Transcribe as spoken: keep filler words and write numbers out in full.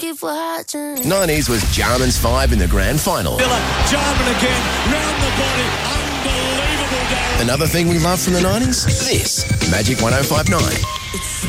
keep watching. nineties was Jarman's five in the grand final. Jarman again, round the body. Unbelievable, Darren. Another thing we love from the nineties? This. Magic one oh five point nine.